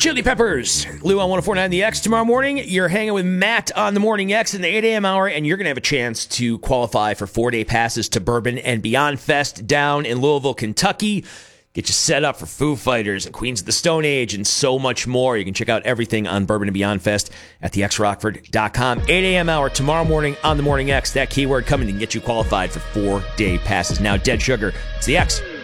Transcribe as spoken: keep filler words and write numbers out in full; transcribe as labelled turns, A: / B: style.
A: Chili Peppers. Lou on one oh four point nine The X. Tomorrow morning, you're hanging with Matt on the Morning X in the eight a.m. hour, and you're going to have a chance to qualify for four-day passes to Bourbon and Beyond Fest down in Louisville, Kentucky. Get you set up for Foo Fighters and Queens of the Stone Age and so much more. You can check out everything on Bourbon and Beyond Fest at the x rockford dot com. eight a.m. hour tomorrow morning on the Morning X. That keyword coming to get you qualified for four-day passes. Now, Dead Sugar, it's The X.